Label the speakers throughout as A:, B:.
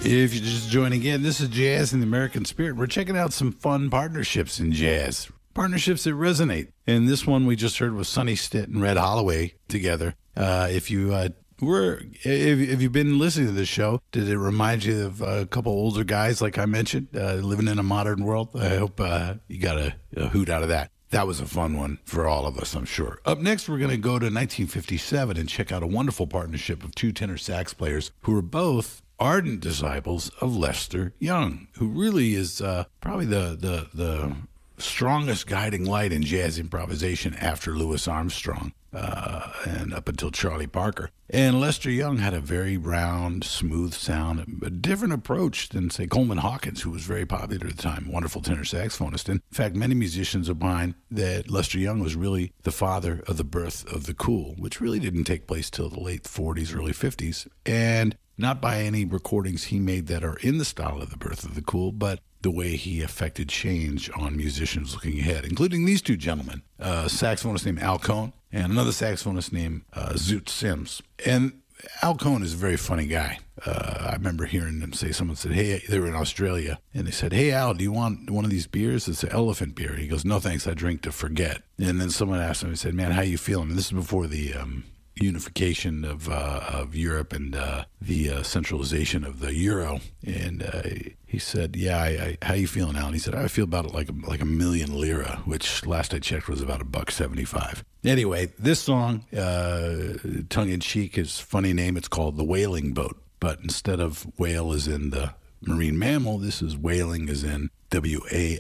A: If you're just joining in, this is Jazz in the American Spirit. We're checking out some fun partnerships in jazz, partnerships that resonate. And this one we just heard was Sonny Stitt and Red Holloway together. If you've been listening to this show, did it remind you of a couple older guys like I mentioned, living in a modern world? I hope you got a hoot out of that. That was a fun one for all of us, I'm sure. Up next, we're going to go to 1957 and check out a wonderful partnership of two tenor sax players who were both ardent disciples of Lester Young, who really is probably the strongest guiding light in jazz improvisation after Louis Armstrong and up until Charlie Parker. And Lester Young had a very round, smooth sound, a different approach than, say, Coleman Hawkins, who was very popular at the time, wonderful tenor saxophonist. In fact, many musicians opine that Lester Young was really the father of the birth of the cool, which really didn't take place till the late 40s, early 50s, and not by any recordings he made that are in the style of the birth of the cool, but the way he affected change on musicians looking ahead, including these two gentlemen, a saxophonist named Al Cohn and another saxophonist named Zoot Sims. And Al Cohn is a very funny guy. I remember hearing them say, someone said, hey, they were in Australia, and they said, hey, Al, do you want one of these beers? It's an elephant beer. He goes, no, thanks, I drink to forget. And then someone asked him, he said, man, how you feeling? And this is before the unification of Europe and the centralization of the euro. And he said, yeah, how you feeling, Al? And he said, I feel about it like a million lira, which last I checked was about $1.75. Anyway, this song, tongue-in-cheek, is a funny name. It's called The Whaling Boat. But instead of whale as in the marine mammal, this is whaling as in Waili.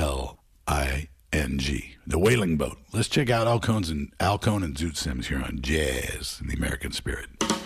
A: The Whaling Boat. Let's check out Al Cohn and Zoot Sims here on Jazz in the American Spirit.